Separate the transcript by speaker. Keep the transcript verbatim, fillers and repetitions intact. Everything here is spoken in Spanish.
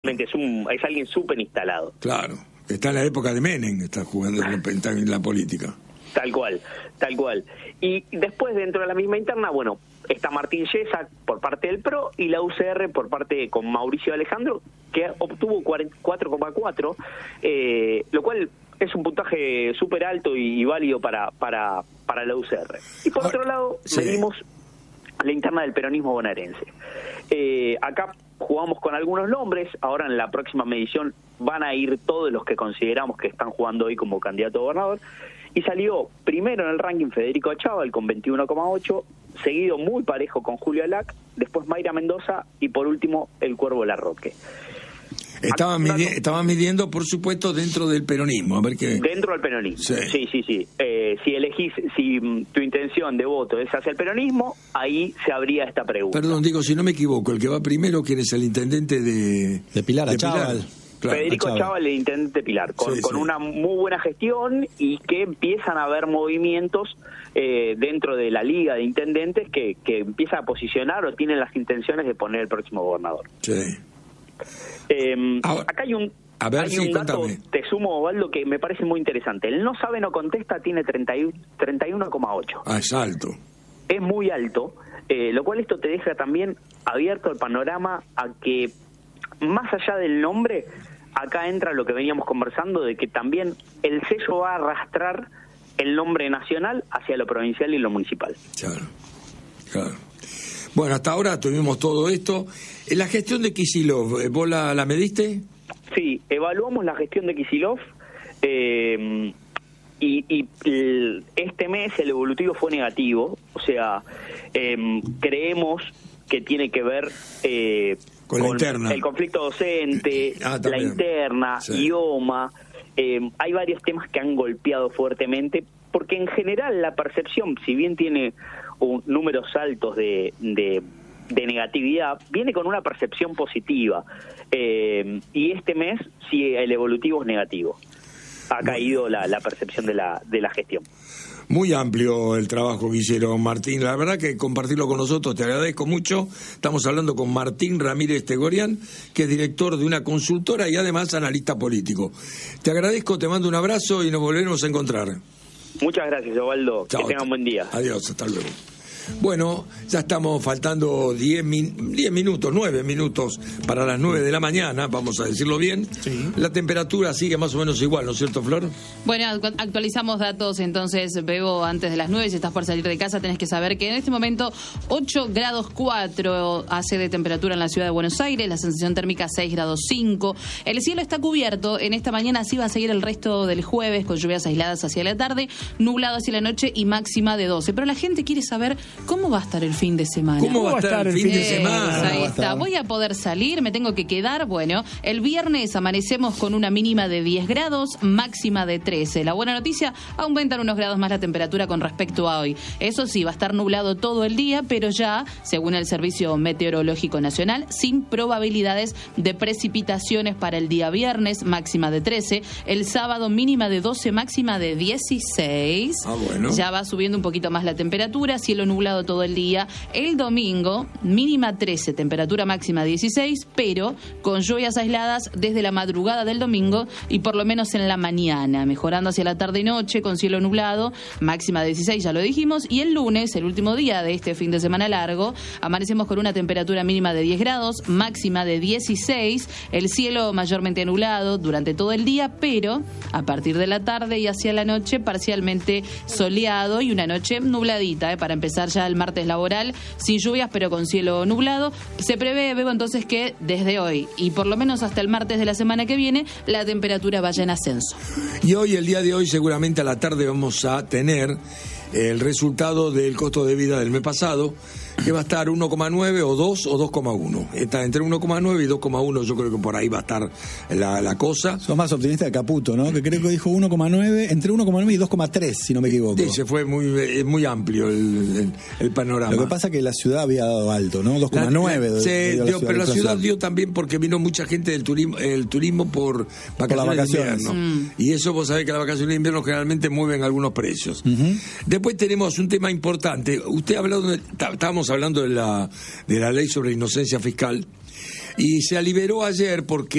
Speaker 1: realmente es un es alguien súper instalado.
Speaker 2: Claro, está en la época de Menem, está jugando está en la política.
Speaker 1: Tal cual, tal cual. Y después, dentro de la misma interna, bueno, está Martín Yesa por parte del P R O y la U C R por parte con Mauricio Alejandro, que obtuvo cuatro coma cuatro, eh, lo cual es un puntaje súper alto y, y válido para, para, para la U C R. Y por ah, otro lado, sí. medimos la interna del peronismo bonaerense. Eh, acá jugamos con algunos nombres, ahora en la próxima medición van a ir todos los que consideramos que están jugando hoy como candidato a gobernador, y salió primero en el ranking Federico Achával con veintiuno coma ocho, seguido muy parejo con Julio Alac, después Mayra Mendoza y por último el Cuervo Larroque.
Speaker 2: Estaban, midi estaban midiendo, por supuesto, dentro del peronismo, a ver qué...
Speaker 1: Dentro del peronismo, sí, sí, sí. sí. Eh, si elegís, si tu intención de voto es hacia el peronismo, ahí se abría esta pregunta.
Speaker 2: Perdón, digo, si no me equivoco, el que va primero, ¿quién es el intendente de...
Speaker 3: De Pilar, Achával.
Speaker 2: Claro,
Speaker 1: Federico Achával, el intendente Pilar, con, sí, con sí. una muy buena gestión y que empiezan a haber movimientos eh, dentro de la liga de intendentes que, que empieza a posicionar o tienen las intenciones de poner el próximo gobernador.
Speaker 2: Sí.
Speaker 1: Eh, Ahora, acá hay un,
Speaker 2: a ver,
Speaker 1: hay
Speaker 2: sí,
Speaker 1: un dato,
Speaker 2: contame.
Speaker 1: te sumo, Osvaldo, que me parece muy interesante. El no sabe, no contesta tiene treinta y uno coma ocho.
Speaker 2: Ah, es alto.
Speaker 1: Es muy alto, eh, lo cual esto te deja también abierto el panorama a que, más allá del nombre, acá entra lo que veníamos conversando, de que también el sello va a arrastrar el nombre nacional hacia lo provincial y lo municipal.
Speaker 2: Claro, claro. Bueno, hasta ahora tuvimos todo esto. ¿La gestión de Kicillof, vos la, la mediste?
Speaker 1: Sí, evaluamos la gestión de Kicillof eh, y, y este mes el evolutivo fue negativo, o sea, eh, creemos que tiene que ver... Eh,
Speaker 2: Con,
Speaker 1: con
Speaker 2: la interna.
Speaker 1: El conflicto docente,
Speaker 2: ah,
Speaker 1: la interna, sí. IOMA. Eh, hay varios temas que han golpeado fuertemente, porque en general la percepción, si bien tiene un, números altos de, de, de negatividad, viene con una percepción positiva. Eh, y este mes, sí, el evolutivo es negativo. Ha caído la, la percepción de la, de la gestión.
Speaker 2: Muy amplio el trabajo que hicieron, Martín. La verdad que compartirlo con nosotros te agradezco mucho. Estamos hablando con Martín Ramírez Tegorian, que es director de una consultora y además analista político. Te agradezco, te mando un abrazo y nos volveremos a encontrar.
Speaker 1: Muchas gracias, Osvaldo. Que tengan un buen día.
Speaker 2: Adiós, hasta luego. Bueno, ya estamos faltando diez minutos, nueve minutos para las nueve de la mañana, vamos a decirlo bien. Sí. La temperatura sigue más o menos igual, ¿no es cierto, Flor?
Speaker 4: Bueno, actualizamos datos, entonces, Bebo, antes de las nueve, si estás por salir de casa, tenés que saber que en este momento ocho grados cuatro hace de temperatura en la ciudad de Buenos Aires, la sensación térmica seis grados cinco. El cielo está cubierto, en esta mañana así va a seguir el resto del jueves, con lluvias aisladas hacia la tarde, nublado hacia la noche y máxima de doce. Pero la gente quiere saber ¿cómo va a estar el fin de semana?
Speaker 2: ¿Cómo va a estar el fin de semana?
Speaker 4: Ahí está. ¿Voy a poder salir? ¿Me tengo que quedar? Bueno, el viernes amanecemos con una mínima de diez grados, máxima de trece. La buena noticia, aumentan unos grados más la temperatura con respecto a hoy. Eso sí, va a estar nublado todo el día, pero ya, según el Servicio Meteorológico Nacional, sin probabilidades de precipitaciones para el día viernes, máxima de trece. El sábado, mínima de doce, máxima de dieciséis.
Speaker 2: Ah, bueno.
Speaker 4: Ya va subiendo un poquito más la temperatura, cielo nublado todo el día. El domingo, mínima trece, temperatura máxima dieciséis, pero con lluvias aisladas desde la madrugada del domingo y por lo menos en la mañana, mejorando hacia la tarde y noche con cielo nublado, máxima dieciséis, ya lo dijimos, y el lunes, el último día de este fin de semana largo, amanecemos con una temperatura mínima de diez grados, máxima de dieciséis, el cielo mayormente nublado durante todo el día, pero a partir de la tarde y hacia la noche parcialmente soleado y una noche nubladita, eh, para empezar ya el martes laboral, sin lluvias pero con cielo nublado. Se prevé, Bebo, entonces que desde hoy y por lo menos hasta el martes de la semana que viene la temperatura vaya en ascenso.
Speaker 2: Y hoy, el día de hoy, seguramente a la tarde vamos a tener el resultado del costo de vida del mes pasado, que va a estar uno coma nueve o dos o dos coma uno. Está entre uno coma nueve y dos coma uno, yo creo que por ahí va a estar la, la cosa.
Speaker 3: Sos más optimista de Caputo, ¿no? Que creo que dijo uno coma nueve, entre uno coma nueve y dos coma tres, si no me equivoco.
Speaker 2: Sí, se fue muy, muy amplio el, el, el panorama.
Speaker 3: Lo que pasa es que la ciudad había dado alto, ¿no? dos coma nueve.
Speaker 2: Sí, dio, pero la ciudad dio también porque vino mucha gente del turismo, el turismo por vacaciones, por las vacaciones. de invierno. Mm. Y eso vos sabés que las vacaciones de invierno generalmente mueven algunos precios. Uh-huh. Después tenemos un tema importante. Usted ha hablado, de, estábamos hablando de la de la ley sobre inocencia fiscal y se liberó ayer porque